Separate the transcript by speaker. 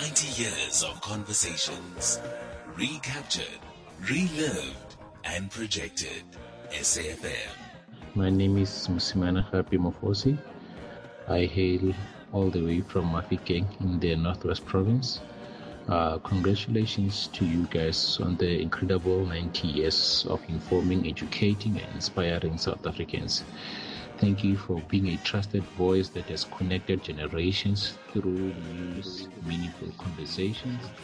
Speaker 1: 90 years of conversations, recaptured, relived, and projected. SAFM.
Speaker 2: My name is Musimana Happy Mofosi. I hail all the way from Mafikeng in the Northwest Province. Congratulations to you guys on the incredible 90 years of informing, educating, and inspiring South Africans. Thank you for being a trusted voice that has connected generations through news, meaningful conversations,